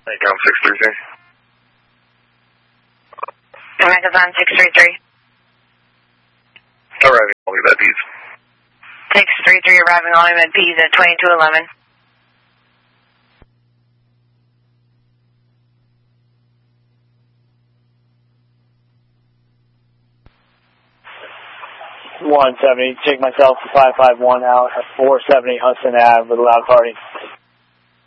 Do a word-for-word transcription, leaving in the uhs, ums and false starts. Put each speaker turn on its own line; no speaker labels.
Amazon six three three.
Amazon six three three.
Arriving only at Bees.
six three three arriving only at Bees at twenty-two eleven.
one seventy, take myself to five five one out at four seventy Hudson Avenue with a loud party.